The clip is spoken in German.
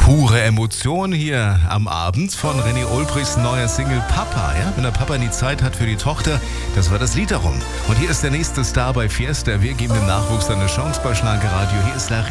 Pure Emotion hier am Abend von René Olbrichs neuer Single Papa. Ja? Wenn der Papa nie Zeit hat für die Tochter, das war das Lied darum. Und hier ist der nächste Star bei Fiesta. Wir geben dem Nachwuchs eine Chance bei Schlagerradio. Hier ist